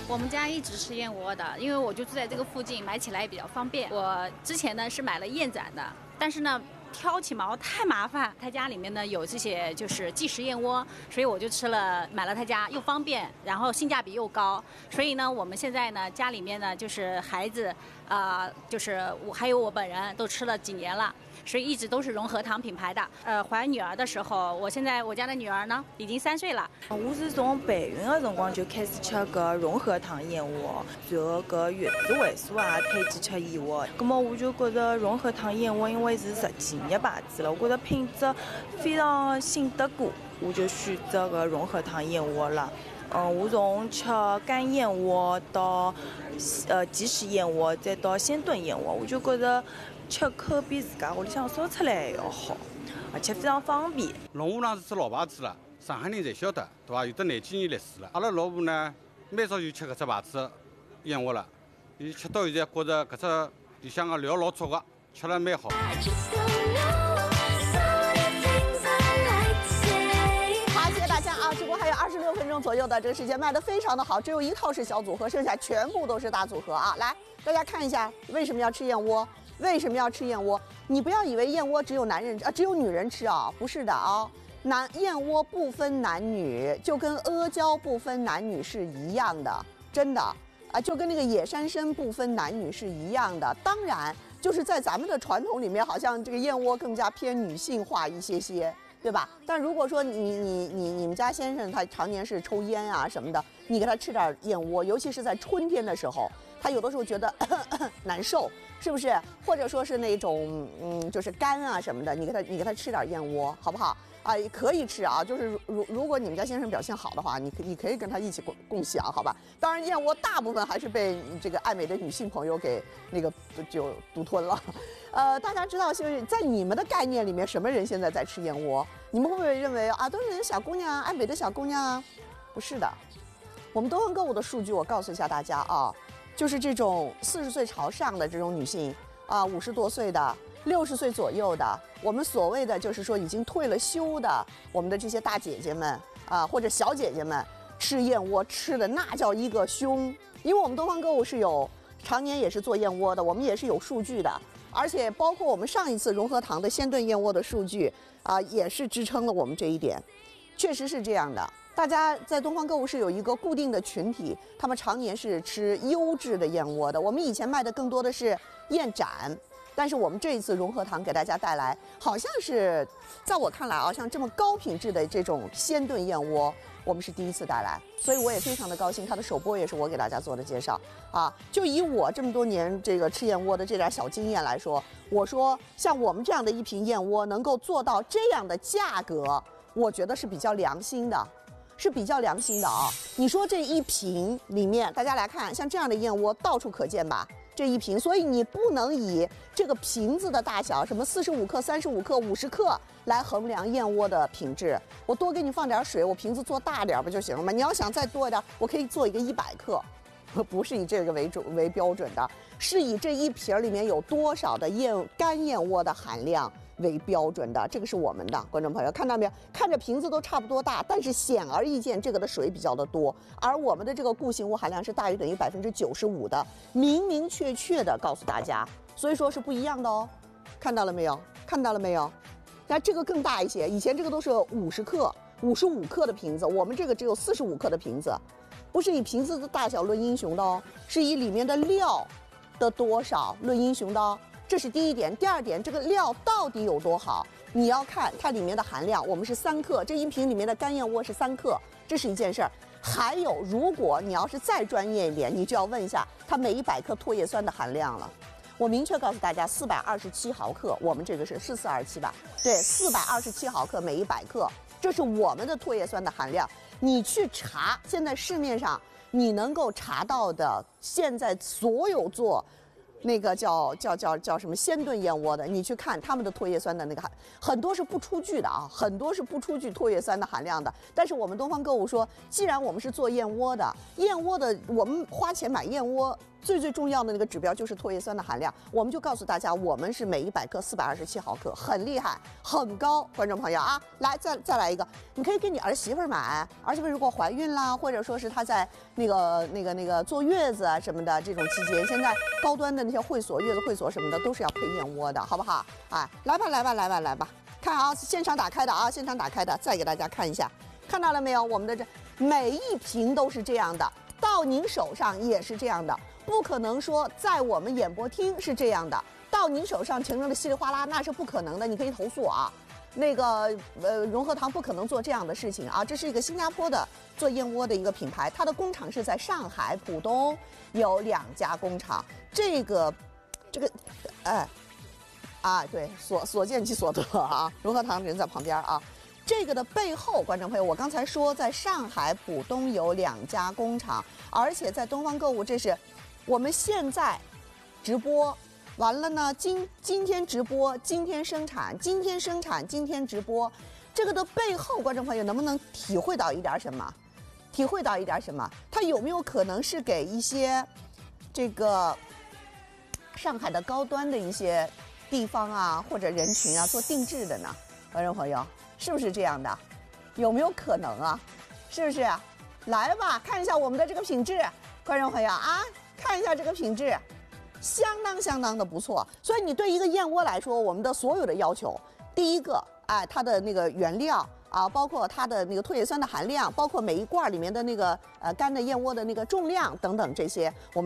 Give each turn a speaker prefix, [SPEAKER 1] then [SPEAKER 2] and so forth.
[SPEAKER 1] 我们家一直吃燕窝的，因为我就住在这个附近，买起来也比较方便。我之前呢是买了燕盏的，但是呢挑起毛太麻烦。他家里面呢有这些就是即食燕窝，所以我就买了他家，又方便，然后性价比又高。所以呢，我们现在呢家里面呢就是孩子，就是我还有我本人都吃了几年了。所以一直都是融合堂品牌的。怀女儿的时候，我家的女儿呢已经3岁了。
[SPEAKER 2] 我是从备孕的辰光就开始吃个融合堂燕窝，随后个月子会所也推荐吃燕窝。那么我就觉得融合堂燕窝因为是实际业牌子了，我觉得品质非常信得过，我就选择个融合堂燕窝了。我从吃干燕窝到即食燕窝，再到鲜炖燕窝，我就觉得吃口比自家屋里向烧出来要好，而且非常方便。
[SPEAKER 3] 龙湖堂是只老牌子了，上海人侪晓得，对伐？有得廿几年历史了。阿拉老婆呢，蛮早就吃搿只牌子燕窝了，伊吃到现在觉着搿只里向个料老足个，吃了蛮好。
[SPEAKER 4] 直播还有26分钟左右的这个时间，卖得非常的好，只有1套是小组合，剩下全部都是大组合啊！来，大家看一下为什么要吃燕窝？为什么要吃燕窝？你不要以为燕窝只有只有女人吃啊，不是的啊！燕窝不分男女，就跟阿胶不分男女是一样的，真的啊，就跟那个野山参不分男女是一样的。当然，就是在咱们的传统里面，好像这个燕窝更加偏女性化一些。对吧？但如果说你们家先生他常年是抽烟啊什么的，你给他吃点燕窝，尤其是在春天的时候，他有的时候觉得难受，是不是？或者说是那种就是干啊什么的，你给他吃点燕窝，好不好？啊，可以吃啊，就是如果你们家先生表现好的话，你可以跟他一起共享，好吧？当然，燕窝大部分还是被这个爱美的女性朋友给那个就独吞了。大家知道，就是在你们的概念里面，什么人现在在吃燕窝？你们会不会认为啊，都是小姑娘，爱美的小姑娘啊？不是的，我们东方购物的数据，我告诉一下大家啊，就是这种40岁朝上的这种女性啊，50多岁的。60岁左右的，我们所谓的就是说已经退了休的，我们的这些大姐姐们啊，或者小姐姐们，吃燕窝吃的那叫一个凶。因为我们东方购物是常年也是做燕窝的，我们也是有数据的，而且包括我们上一次融合堂的鲜炖燕窝的数据啊，也是支撑了我们这一点，确实是这样的。大家在东方购物是有一个固定的群体，他们常年是吃优质的燕窝的。我们以前卖的更多的是燕盏。但是我们这一次融合堂给大家带来，好像是在我看来啊，像这么高品质的这种鲜炖燕窝，我们是第一次带来，所以我也非常的高兴。它的首播也是我给大家做的介绍啊。就以我这么多年这个吃燕窝的这点小经验来说，我说像我们这样的一瓶燕窝能够做到这样的价格，我觉得是比较良心的。是比较良心的啊！你说这一瓶里面，大家来看，像这样的燕窝到处可见吧？这一瓶，所以你不能以这个瓶子的大小，什么45克、35克、50克来衡量燕窝的品质。我多给你放点水，我瓶子做大点不就行了吗？你要想再多一点，我可以做一个100克，不是以这个为标准的，是以这一瓶里面有多少的干燕窝的含量为标准的。这个是我们的观众朋友看到没有？看着瓶子都差不多大，但是显而易见这个的水比较的多，而我们的这个固形物含量是大于等于95%的，明确的告诉大家，所以说是不一样的哦。看到了没有？看到了没有？那这个更大一些，以前这个都是50克、55克的瓶子，我们这个只有45克的瓶子，不是以瓶子的大小论英雄的哦，是以里面的料的多少论英雄的哦。这是第一点。第二点，这个料到底有多好，你要看它里面的含量。我们是3克，这一瓶里面的干燕窝是3克，这是一件事儿。还有，如果你要是再专业一点，你就要问一下它每100克唾液酸的含量了。我明确告诉大家，427毫克，我们这个是427吧？对，427毫克每100克，这是我们的唾液酸的含量。你去查，现在市面上你能够查到的，现在所有做那个叫什么鲜炖燕窝的，你去看他们的唾液酸的那个很多是不出具的啊，很多是不出具唾液酸的含量的。但是我们东方购物说，既然我们是做燕窝的，我们花钱买燕窝， 最重要的那个指标就是唾液酸的含量。我们就告诉大家，我们是每100克427毫克，很厉害，很高。观众朋友啊，来再来一个，你可以给你儿媳妇买，儿媳妇如果怀孕啦，或者说是她在那个坐月子啊什么的这种期间，现在高端的那些会所、月子会所什么的都是要配燕窝的，好不好？哎，来吧，看啊，现场打开的啊，现场打开的，再给大家看一下，看到了没有？我们的这每一瓶都是这样的，到您手上也是这样的，不可能说在我们演播厅是这样的，到您手上形成的稀里哗啦，那是不可能的，你可以投诉啊。那个融合堂不可能做这样的事情啊，这是一个新加坡的做燕窝的一个品牌，它的工厂是在上海浦东，有2家工厂。这个，哎，啊，对，所见即所得啊，融合堂人在旁边啊。这个的背后，观众朋友，我刚才说在上海浦东有2家工厂，而且在东方购物，这是我们现在直播。完了呢，今天直播，今天生产，今天直播，这个的背后，观众朋友能不能体会到一点什么？它有没有可能是给一些这个上海的高端的一些地方啊或者人群啊做定制的呢？观众朋友，是不是这样的？有没有可能啊？是不是？来吧，看一下我们的这个品质，观众朋友啊，看一下这个品质。相当的不错，所以你对一个燕窝来说，我们的所有的要求，第一个，哎，它的那个原料啊，包括它的那个唾液酸的含量，包括每一罐里面的那个干的燕窝的那个重量等等这些，我们